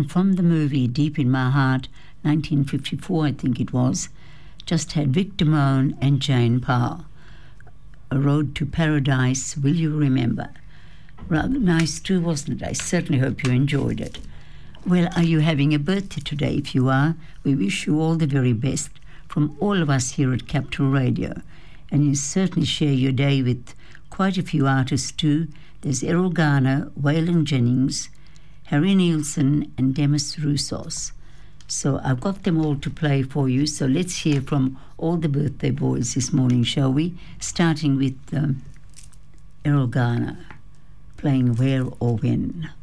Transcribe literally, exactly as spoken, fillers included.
and from the movie Deep in My Heart, nineteen fifty-four, I think it was, just had Vic Damone and Jane Powell. A Road to Paradise, Will You Remember? Rather nice too, wasn't it? I certainly hope you enjoyed it. Well, are you having a birthday today? If you are, we wish you all the very best from all of us here at Capital Radio. And you certainly share your day with quite a few artists too. There's Errol Garner, Waylon Jennings, Harry Nilsson and Demis Roussos. So I've got them all to play for you. So let's hear from all the birthday boys this morning, shall we? Starting with um, Errol Garner playing Where or When.